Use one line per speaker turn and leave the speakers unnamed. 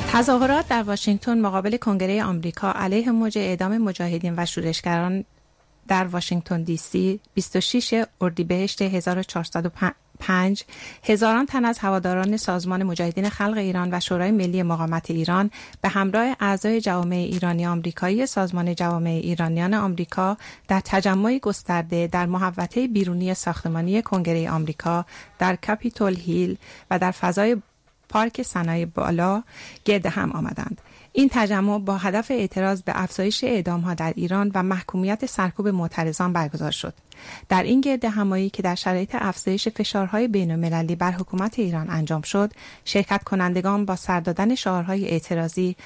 تظاهرات در واشنگتن مقابل کنگره آمریکا علیه موج اعدام مجاهدین و شورشگران در واشنگتن دی سی 26 اردیبهشت 1405 هزاران تن از هواداران سازمان مجاهدین خلق ایران و شورای ملی مقاومت ایران به همراه اعضای جوامع ایرانی آمریکایی سازمان جوامع ایرانیان آمریکا در تجمعی گسترده در محوطه بیرونی ساختمانی کنگره آمریکا در کاپیتول هیل و در فضای پارک صنایع بالا گرد هم آمدند. این تجمع با هدف اعتراض به افزایش اعدام‌ها در ایران و محکومیت سرکوب معترضان برگزار شد. در این گرد همایی که در شرایط افزایش فشارهای بین‌المللی بر حکومت ایران انجام شد، شرکت کنندگان با سر دادن شعارهای اعتراضی